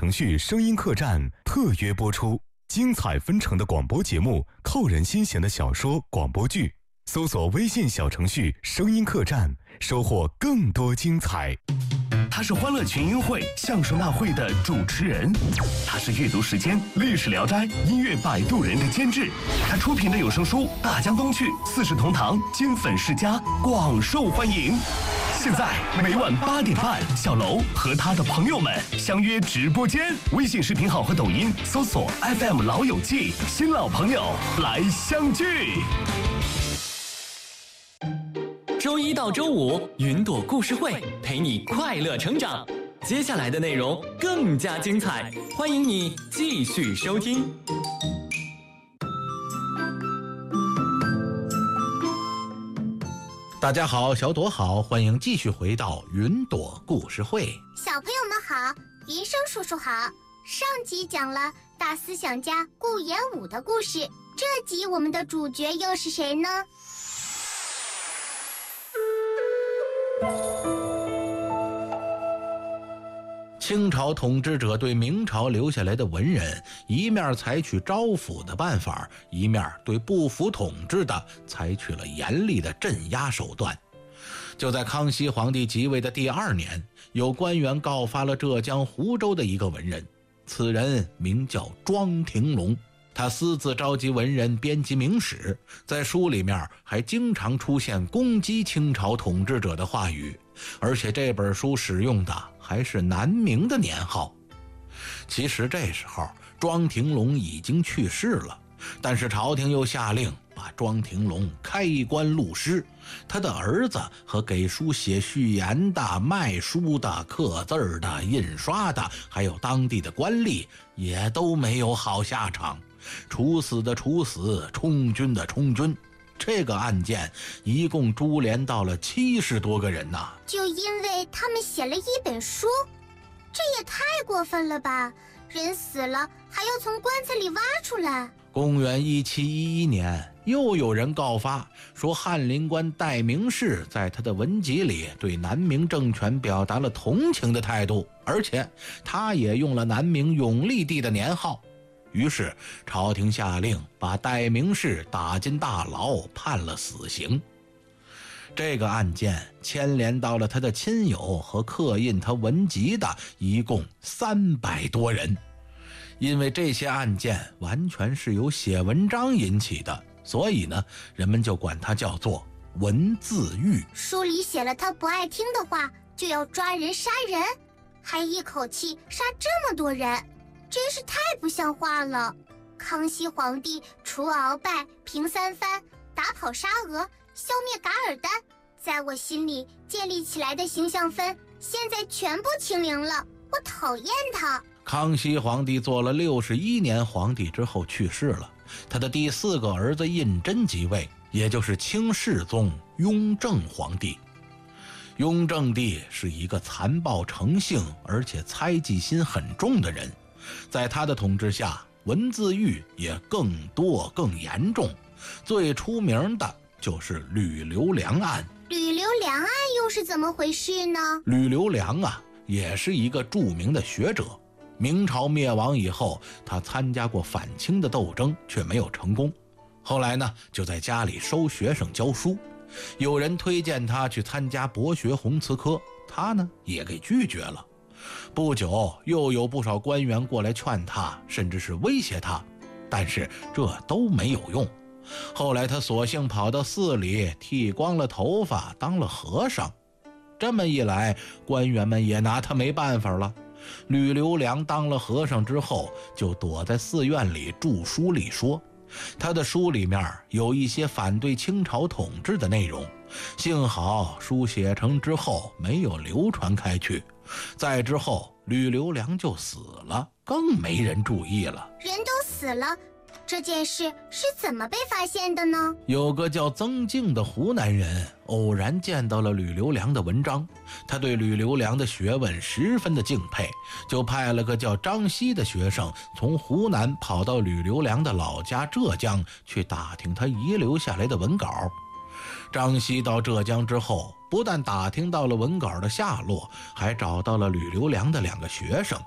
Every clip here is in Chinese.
程序声音客栈特约播出，精彩纷呈的广播节目，扣人心弦的小说广播剧，搜索微信小程序声音客栈，收获更多精彩。 他是欢乐群英会相声大会的主持人，他是阅读时间历史聊斋音乐摆渡人的监制，他出品的有声书《大江东去》四世同堂金粉世家广受欢迎。现在每晚8点半，小楼和他的朋友们相约直播间，微信视频号和抖音搜索 FM 老友记，新老朋友来相聚。 周一到周五，云朵故事会陪你快乐成长。接下来的内容更加精彩，欢迎你继续收听。 大家好，小朵好，欢迎继续回到云朵故事会。 小朋友们好，云生叔叔好。上集讲了大思想家顾炎武的故事，这集我们的主角又是谁呢？ 清朝统治者对明朝留下来的文人，一面采取招抚的办法，一面对不服统治的采取了严厉的镇压手段。就在康熙皇帝即位的第2年，有官员告发了浙江湖州的一个文人，此人名叫庄廷龙。他私自召集文人编辑明史，在书里面还经常出现攻击清朝统治者的话语，而且这本书使用的还是南明的年号。其实这时候庄廷龙已经去世了，但是朝廷又下令把庄廷龙开棺录尸，他的儿子和给书写序言的、卖书的、刻字的、印刷的，还有当地的官吏也都没有好下场，处死的处死，充军的充军。这个案件一共株连到了70多个人呐， 就因为他们写了一本书，这也太过分了吧！人死了还要从棺材里挖出来。 公元1711年，又有人告发说翰林官戴明士在他的文集里对南明政权表达了同情的态度，而且他也用了南明永历帝的年号。于是朝廷下令把戴明士打进大牢，判了死刑。这个案件牵连到了他的亲友和刻印他文集的一共300多人。因为这些案件完全是由写文章引起的，所以呢，人们就管它叫做文字狱。 书里写了他不爱听的话，就要抓人杀人，还一口气杀这么多人，真是太不像话了。康熙皇帝除鳌拜、平三藩、打跑沙俄、消灭噶尔丹，在我心里建立起来的形象分现在全部清零了，我讨厌他。 康熙皇帝做了61年皇帝之后去世了，他的第4个儿子胤禛即位，也就是清世宗雍正皇帝。雍正帝是一个残暴成性而且猜忌心很重的人，在他的统治下，文字狱也更多更严重，最出名的就是吕留良案。 吕留良案又是怎么回事呢？ 吕留良啊，也是一个著名的学者。明朝灭亡以后，他参加过反清的斗争，却没有成功。后来呢，就在家里收学生教书。有人推荐他去参加博学红词科，他呢也给拒绝了。不久，又有不少官员过来劝他，甚至是威胁他，但是这都没有用。后来他索性跑到寺里剃光了头发，当了和尚。这么一来，官员们也拿他没办法了。吕留良当了和尚之后，就躲在寺院里著书立说。他的书里面有一些反对清朝统治的内容，幸好书写成之后没有流传开去。再之后，吕留良就死了，更没人注意了。 人都死了，这件事是怎么被发现的呢？ 有个叫曾静的湖南人偶然见到了吕留良的文章，他对吕留良的学问十分的敬佩，就派了个叫张熙的学生从湖南跑到吕留良的老家浙江去打听他遗留下来的文稿。张熙到浙江之后，不但打听到了文稿的下落，还找到了吕留良的2个学生。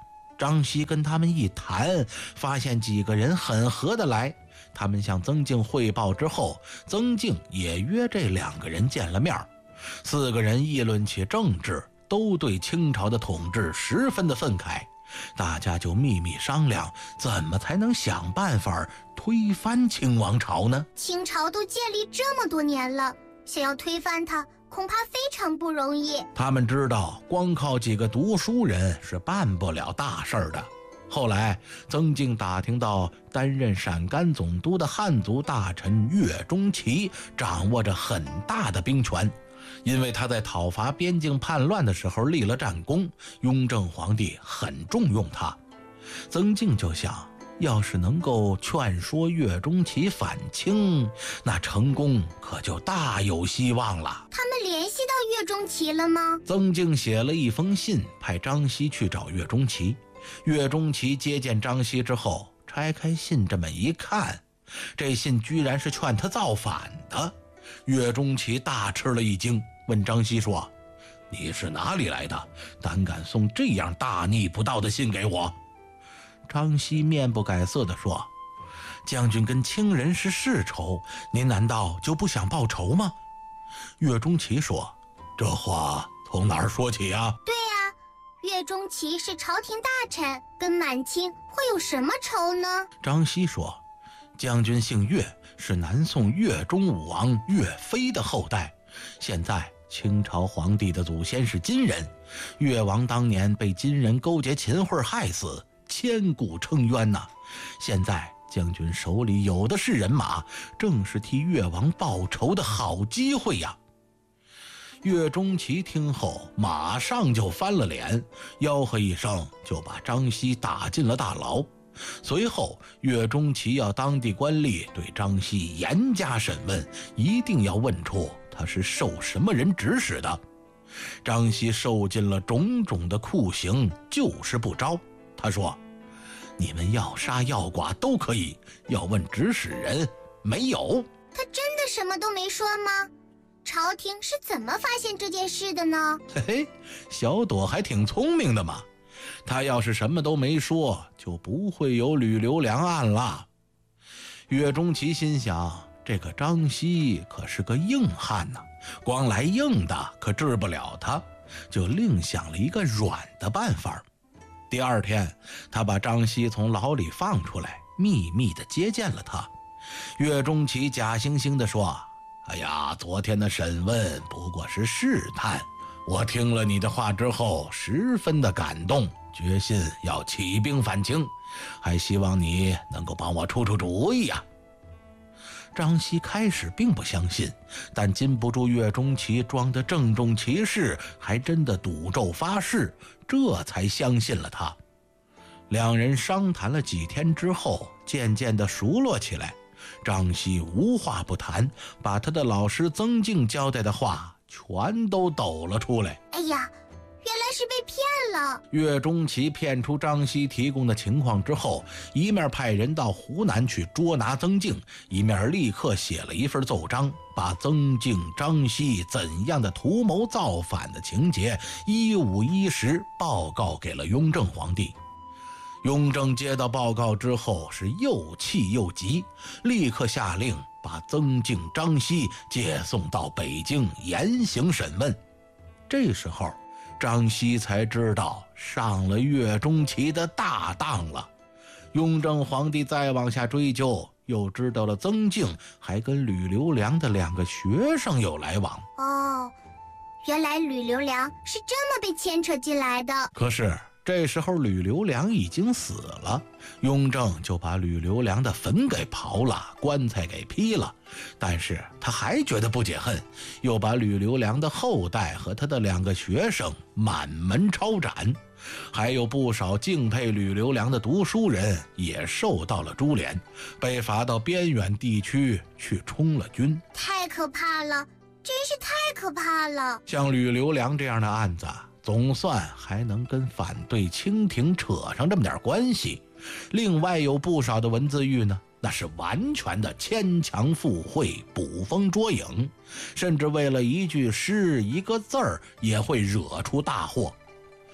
张熙跟他们一谈，发现几个人很合得来。他们向曾静汇报之后，曾静也约这2个人见了面。4个人议论起政治，都对清朝的统治十分的愤慨。大家就秘密商量，怎么才能想办法推翻清王朝呢？ 清朝都建立这么多年了，想要推翻它，恐怕非常不容易。 他们知道，光靠几个读书人是办不了大事的。后来，曾静打听到担任陕甘总督的汉族大臣岳钟琪掌握着很大的兵权，因为他在讨伐边境叛乱的时候立了战功，雍正皇帝很重用他。曾静就想，要是能够劝说岳钟琪反清，那成功可就大有希望了。 他们联系到岳钟琪了吗？ 曾静写了一封信，派张熙去找岳钟琪。岳钟琪接见张熙之后，拆开信这么一看，这信居然是劝他造反的。岳钟琪大吃了一惊，问张熙说：“你是哪里来的？胆敢送这样大逆不道的信给我？”张熙面不改色地说：“将军跟清人是世仇，您难道就不想报仇吗？”岳钟琪说：“这话从哪儿说起啊？” 对呀，岳钟琪是朝廷大臣，跟满清会有什么仇呢？ 张熙说：“将军姓岳，是南宋岳中武王岳飞的后代。现在清朝皇帝的祖先是金人，岳王当年被金人勾结秦桧害死，千古称冤呐。现在将军手里有的是人马，正是替岳王报仇的好机会呀。”岳钟琪听后马上就翻了脸，吆喝一声就把张熙打进了大牢。随后岳钟琪要当地官吏对张熙严加审问，一定要问出他是受什么人指使的。张熙受尽了种种的酷刑，就是不招。他说：“你们要杀要剐都可以，要问指使人没有。” 他真的什么都没说吗？朝廷是怎么发现这件事的呢？ 嘿嘿，小朵还挺聪明的嘛。他要是什么都没说，就不会有吕留良案了。岳钟琪心想，这个张熙可是个硬汉呐，光来硬的可治不了他，就另想了一个软的办法。第2天，他把张熙从牢里放出来，秘密地接见了他。岳钟琪假惺惺地说：“哎呀，昨天的审问不过是试探，我听了你的话之后十分的感动，决心要起兵反清，还希望你能够帮我出出主意呀。”张熙开始并不相信，但禁不住岳钟琪装得郑重其事，还真的赌咒发誓，这才相信了他。2人商谈了几天之后，渐渐地熟络起来。张熙无话不谈，把他的老师曾静交代的话全都抖了出来。 哎呀，原来是被骗了。 岳钟琪骗出张熙提供的情况之后，一面派人到湖南去捉拿曾静，一面立刻写了一份奏章，把曾静、张熙怎样的图谋造反的情节一五一十报告给了雍正皇帝。雍正接到报告之后是又气又急，立刻下令把曾静、张熙接送到北京严刑审问。这时候张熙才知道上了岳钟琪的大当了。雍正皇帝再往下追究，又知道了曾静还跟吕留良的2个学生有来往。 哦，原来吕留良是这么被牵扯进来的。 可是这时候吕留良已经死了，雍正就把吕留良的坟给刨了，棺材给劈了。但是他还觉得不解恨，又把吕留良的后代和他的2个学生满门抄斩，还有不少敬佩吕留良的读书人也受到了株连，被罚到边远地区去充了军。 太可怕了，真是太可怕了。 像吕留良这样的案子，总算还能跟反对清廷扯上这么点关系。另外有不少的文字狱呢，那是完全的牵强附会、捕风捉影，甚至为了一句诗、一个字儿也会惹出大祸。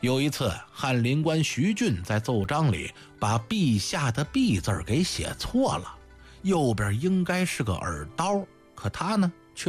有一次，翰林官徐俊在奏章里把陛下的陛字给写错了，右边应该是个耳刀，可他呢